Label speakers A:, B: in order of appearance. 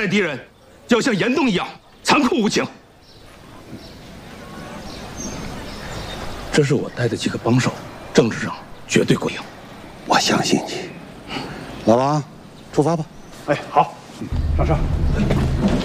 A: 待敌人，就要像严冬一样残酷无情。这是我带的几个帮手，政治上绝对过硬。
B: 我相信你，老王，出发吧。
C: 哎，好，上车。